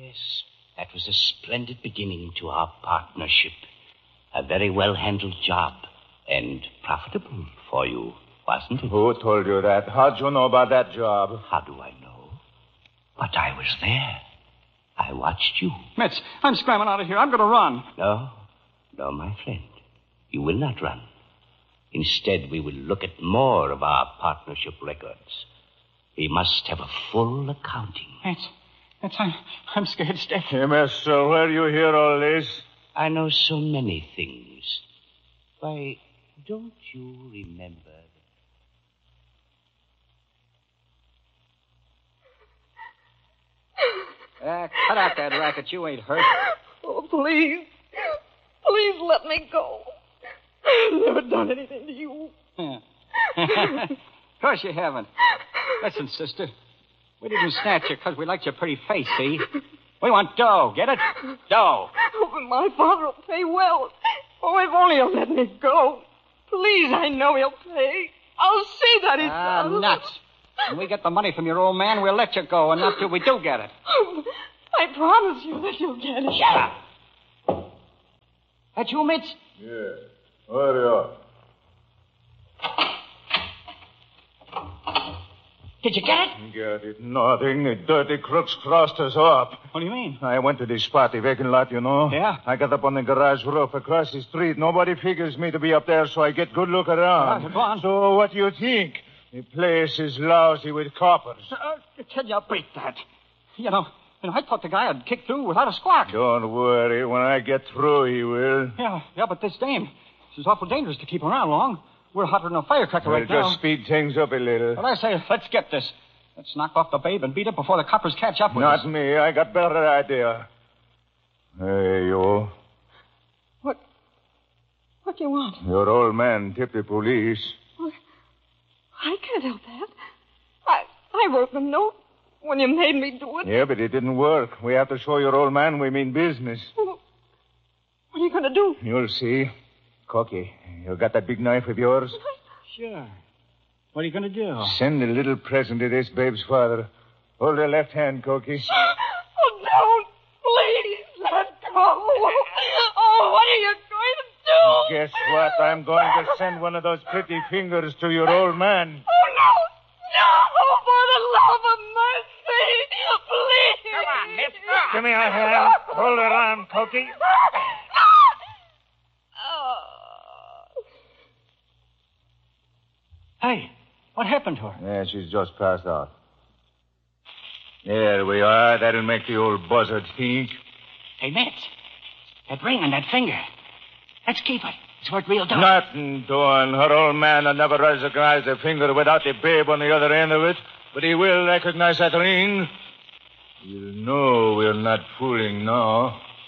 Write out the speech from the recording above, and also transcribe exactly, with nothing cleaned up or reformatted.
Yes, that was a splendid beginning to our partnership. A very well-handled job. And profitable for you, wasn't it? Who told you that? How'd you know about that job? How do I know? But I was there. I watched you. Mitch, I'm scrambling out of here. I'm going to run. No, no, my friend. You will not run. Instead, we will look at more of our partnership records. We must have a full accounting. Mitch, Mitch, I'm, I'm scared stiff. Hey, mister, where you hear all this? I know so many things. Why, don't you remember... Uh, cut out that racket. You ain't hurt. Oh, please. Please let me go. I've never done anything to you. Yeah. Of course you haven't. Listen, sister. We didn't snatch you because we liked your pretty face, see? We want dough. Get it? Dough. Oh, but my father will pay well. Oh, if only he'll let me go. Please, I know he'll pay. I'll see that he Ah, does. nuts. When we get the money from your old man, we'll let you go, and not till we do get it. Oh, I promise you that you'll get it. Shut up. That you, Mitch? Yeah. Hurry up. Did you get it? Get it? Nothing. The dirty crooks crossed us up. What do you mean? I went to the spot, the vacant lot, you know. Yeah? I got up on the garage roof across the street. Nobody figures me to be up there, so I get good look around. Yeah, go on. So what do you think? The place is lousy with coppers. Uh, can you beat that? You know, you know, I thought the guy had kicked through without a squawk. Don't worry. When I get through, he will. Yeah, yeah, but this dame, she's awful dangerous to keep around long. We're hotter than a firecracker We'll right now. just speed things up a little. Well, I say, let's get this. Let's knock off the babe and beat it before the coppers catch up with Not us. me. I got better idea. Hey, you. What? What do you want? Your old man tipped the police. Well, I can't help that. I I wrote the note when you made me do it. Yeah, but it didn't work. We have to show your old man we mean business. Well, what are you going to do? You'll see. Cocky, you got that big knife of yours? Sure. What are you going to do? Send a little present to this babe's father. Hold her left hand, Cocky. Oh, don't. Please, let go. Oh, what are you going to do? Guess what? I'm going to send one of those pretty fingers to your old man. Oh, no. No, for the love of mercy. Please. Come on, mister. Give me a hand. Hold her on, Cocky. Hey, what happened to her? Yeah, she's just passed out. There we are. That'll make the old buzzard think. Hey, Mitch, that ring on that finger. Let's keep it. It's worth real dough. Nothing doing. Her old man will never recognize the finger without the babe on the other end of it. But he will recognize that ring. You'll know we're not fooling now.